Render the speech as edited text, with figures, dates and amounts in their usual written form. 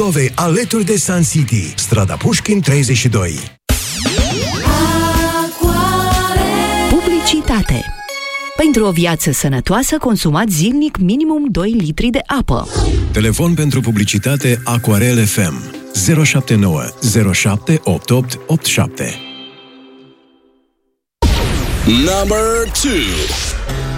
Moldovei, alături de Sun City, strada Pușkin 32. Publicitate. Pentru o viață sănătoasă, consumați zilnic minimum 2 litri de apă. Telefon pentru publicitate Aquarel FM 079 07 88 87. Number 2.